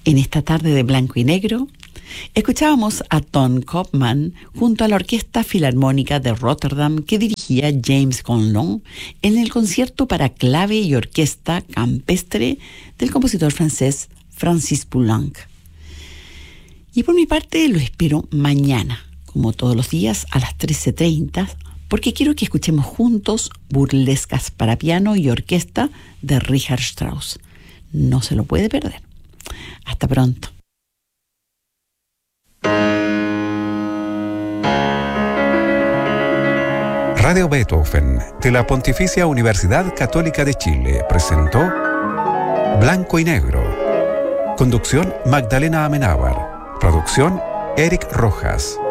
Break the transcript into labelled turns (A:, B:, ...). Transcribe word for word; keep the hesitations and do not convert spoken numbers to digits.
A: En esta tarde de blanco y negro, escuchábamos a Ton Koopman junto a la Orquesta Filarmónica de Rotterdam que dirigía James Conlon en el concierto para clave y orquesta campestre del compositor francés Francis Poulenc. Y por mi parte lo espero mañana, como todos los días, a las trece treinta, porque quiero que escuchemos juntos Burlescas para piano y orquesta de Richard Strauss. No se lo puede perder. Hasta pronto.
B: Radio Beethoven de la Pontificia Universidad Católica de Chile presentó Blanco y Negro. Conducción Magdalena Amenábar. Producción Eric Rojas.